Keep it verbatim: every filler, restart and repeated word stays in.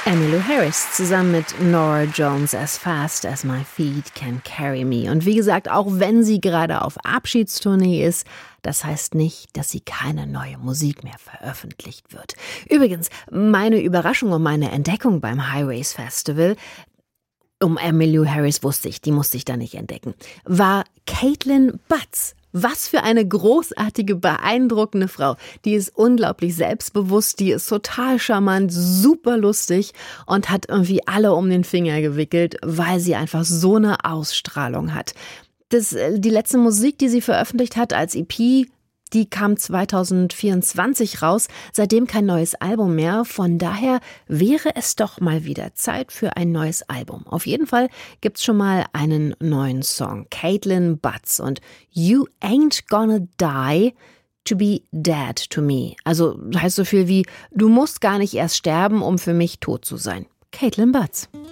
Emmylou Harris zusammen mit Norah Jones, As Fast As My Feet Can Carry Me. Und wie gesagt, auch wenn sie gerade auf Abschiedstournee ist, das heißt nicht, dass sie keine neue Musik mehr veröffentlicht wird. Übrigens, meine Überraschung und meine Entdeckung beim Highways Festival, um Emmylou Harris wusste ich, die musste ich da nicht entdecken, war Caitlin Butts. Was für eine großartige, beeindruckende Frau. Die ist unglaublich selbstbewusst, die ist total charmant, super lustig und hat irgendwie alle um den Finger gewickelt, weil sie einfach so eine Ausstrahlung hat. Das, die letzte Musik, die sie veröffentlicht hat als E P, die kam zwanzig vierundzwanzig raus, seitdem kein neues Album mehr. Von daher wäre es doch mal wieder Zeit für ein neues Album. Auf jeden Fall gibt's schon mal einen neuen Song, Caitlin Butts und You Ain't Gonna Die to Be Dead to Me. Also heißt so viel wie, du musst gar nicht erst sterben, um für mich tot zu sein. Caitlin Butts.